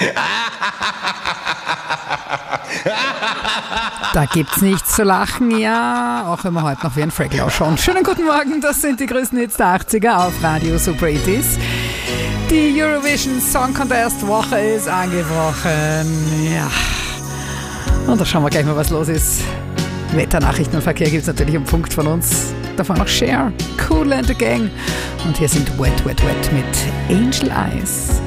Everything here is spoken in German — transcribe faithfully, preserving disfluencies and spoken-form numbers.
Da gibt's nichts zu lachen, ja, auch wenn wir heute noch wie ein Fraggle ausschauen. Schönen guten Morgen, das sind die größten Hits der achtziger auf Radio Super achtziger. Die Eurovision Song Contest Woche ist angebrochen, ja. Und da schauen wir gleich mal, was los ist. Wetternachrichten und Verkehr gibt's natürlich am Punkt von uns. Davon noch Cher, Kool and the Gang. Und hier sind Wet, Wet, Wet mit Angel Eyes.